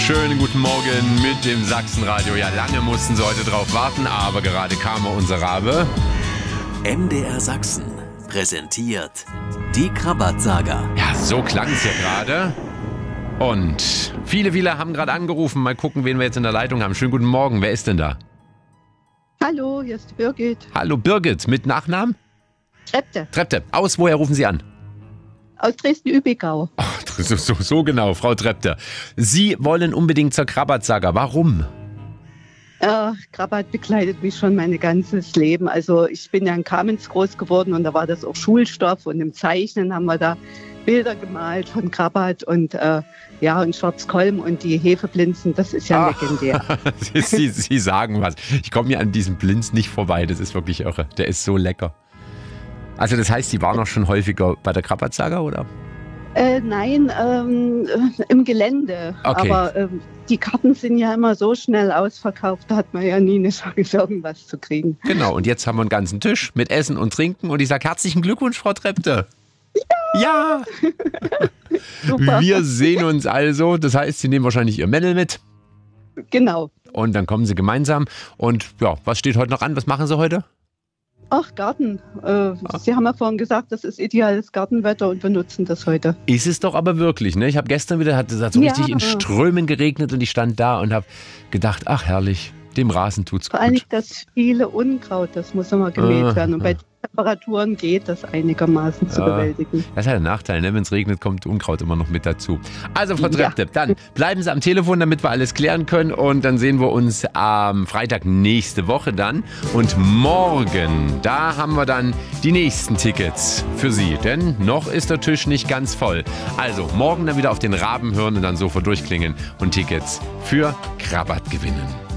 Schönen guten Morgen mit dem Sachsenradio. Ja, lange mussten Sie heute drauf warten, aber gerade kam unser Rabe. MDR Sachsen präsentiert die Krabat-Saga. Ja, so klang es ja gerade. Und viele haben gerade angerufen. Mal gucken, wen wir jetzt in der Leitung haben. Schönen guten Morgen. Wer ist denn da? Hallo, hier ist Birgit. Hallo Birgit, mit Nachnamen? Trepte. Woher rufen Sie an? Aus Dresden-Übigau. Ach, so genau, Frau Trepte. Sie wollen unbedingt zur Krabat-Saga. Warum? Krabat begleitet mich schon mein ganzes Leben. Also ich bin ja in Kamenz groß geworden und da war das auch Schulstoff. Und im Zeichnen haben wir da Bilder gemalt von Krabat und und Schwarzkolm und die Hefeblinzen. Das ist ja legendär. Sie sagen was. Ich komme mir an diesem Blinz nicht vorbei. Das ist wirklich irre. Der ist so lecker. Also das heißt, Sie waren auch schon häufiger bei der Krabat-Saga, oder? Nein, im Gelände. Okay. Aber die Karten sind ja immer so schnell ausverkauft, da hat man ja nie eine Chance, irgendwas zu kriegen. Genau, und jetzt haben wir einen ganzen Tisch mit Essen und Trinken und ich sage herzlichen Glückwunsch, Frau Trepte. Ja! Super. Wir sehen uns also. Das heißt, Sie nehmen wahrscheinlich Ihr Männel mit. Genau. Und dann kommen Sie gemeinsam. Und ja, was steht heute noch an? Was machen Sie heute? Ach, Garten. Sie haben ja vorhin gesagt, das ist ideales Gartenwetter und wir nutzen das heute. Ist es doch aber wirklich, ne? Ich habe gestern wieder, hat es so richtig in Strömen geregnet und ich stand da und habe gedacht, ach herrlich, dem Rasen tut's gut. Vor allem das viele Unkraut, das muss immer gemäht werden. Und bei Temperaturen geht das einigermaßen zu bewältigen. Das ist ja der Nachteil, ne? Wenn es regnet, kommt Unkraut immer noch mit dazu. Also Frau Trepte, dann bleiben Sie am Telefon, damit wir alles klären können und dann sehen wir uns am Freitag nächste Woche dann. Und morgen, da haben wir dann die nächsten Tickets für Sie, denn noch ist der Tisch nicht ganz voll. Also morgen dann wieder auf den Raben hören und dann sofort durchklingen und Tickets für Krabat gewinnen.